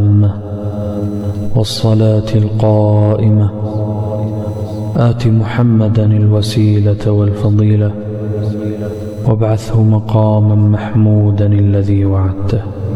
التامة والصلاة القائمة آت محمدا الوسيلة والفضيلة وابعثه مقاما محمودا الذي وعدته.